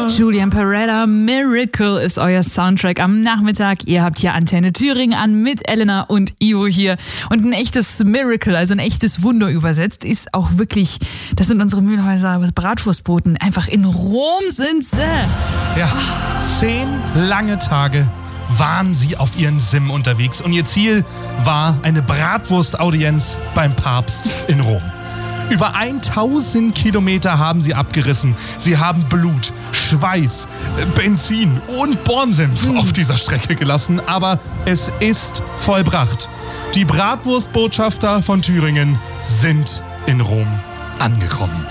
Julian Peretta, Miracle ist euer Soundtrack am Nachmittag. Ihr habt hier Antenne Thüringen an mit Elena und Ivo hier. Und ein echtes Miracle, also ein echtes Wunder übersetzt, ist auch wirklich, das sind unsere Mühlhäuser Bratwurstboten. Einfach in Rom sind sie. Ja, 10 lange Tage waren sie auf ihren Sim unterwegs. Und ihr Ziel war eine Bratwurstaudienz beim Papst in Rom. Über 1000 Kilometer haben sie abgerissen. Sie haben Blut, Schweiß, Benzin und Bornsenf auf dieser Strecke gelassen. Aber es ist vollbracht. Die Bratwurstbotschafter von Thüringen sind in Rom angekommen.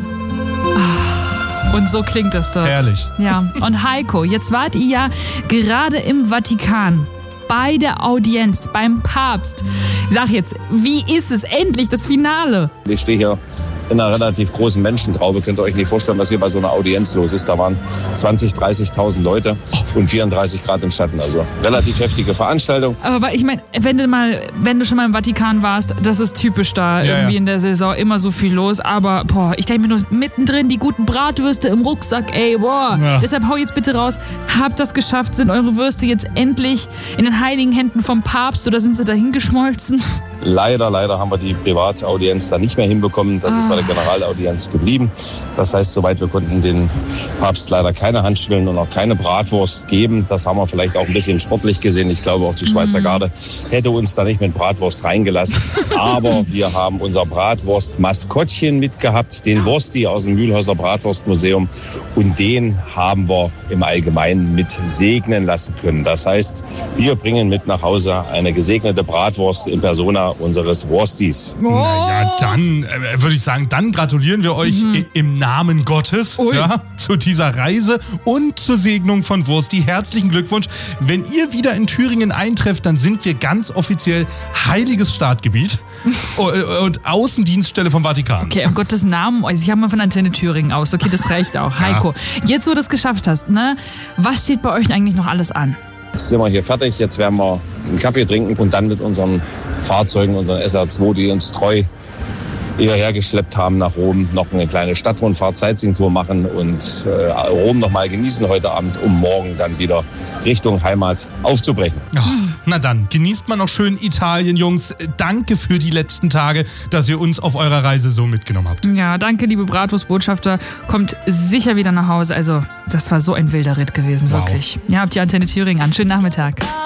Und so klingt es dort. Herrlich. Ja, und Heiko, jetzt wart ihr ja gerade im Vatikan. Bei der Audienz, beim Papst. Sag jetzt, wie ist es endlich, das Finale? Ich stehe hier in einer relativ großen Menschentraube. Könnt ihr euch nicht vorstellen, was hier bei so einer Audienz los ist. Da waren 20.000, 30.000 Leute und 34 Grad im Schatten. Also relativ heftige Veranstaltung. Aber ich meine, wenn du schon mal im Vatikan warst, das ist typisch da irgendwie in der Saison, immer so viel los. Aber ich denke mir nur, mittendrin die guten Bratwürste im Rucksack, ey, boah. Ja. Deshalb hau jetzt bitte raus, habt das geschafft? Sind eure Würste jetzt endlich in den heiligen Händen vom Papst oder sind sie dahin geschmolzen? Leider haben wir die Privataudienz da nicht mehr hinbekommen. Das ist bei der Generalaudienz geblieben. Das heißt, soweit wir konnten den Papst leider keine Handschwillen und auch keine Bratwurst geben. Das haben wir vielleicht auch ein bisschen sportlich gesehen. Ich glaube, auch die Schweizer Garde hätte uns da nicht mit Bratwurst reingelassen. Aber wir haben unser Bratwurst-Maskottchen mitgehabt, den Wursti aus dem Mühlhäuser Bratwurstmuseum. Und den haben wir im Allgemeinen mit segnen lassen können. Das heißt, wir bringen mit nach Hause eine gesegnete Bratwurst in Persona unseres Wurstis. Naja, dann würde ich sagen, dann gratulieren wir euch im Namen Gottes zu dieser Reise und zur Segnung von Wursti. Herzlichen Glückwunsch. Wenn ihr wieder in Thüringen eintrefft, dann sind wir ganz offiziell heiliges Staatsgebiet und Außendienststelle vom Vatikan. Okay, um Gottes Namen, also ich habe mal von Antenne Thüringen aus. Okay, das reicht auch. Heiko, jetzt wo du es geschafft hast, ne? Was steht bei euch eigentlich noch alles an? Jetzt sind wir hier fertig, jetzt werden wir einen Kaffee trinken und dann mit unseren Fahrzeugen, unseren SR2, die uns treu hierher geschleppt haben nach Rom, noch eine kleine Stadtrundfahrt, Sightseeing-Tour machen und Rom noch mal genießen heute Abend, um morgen dann wieder Richtung Heimat aufzubrechen. Oh, na dann, genießt mal noch schön Italien, Jungs. Danke für die letzten Tage, dass ihr uns auf eurer Reise so mitgenommen habt. Ja, danke, liebe Bratwurstbotschafter. Kommt sicher wieder nach Hause. Also, das war so ein wilder Ritt gewesen, wirklich. Ja, habt ihr Antenne Thüringen an. Schönen Nachmittag.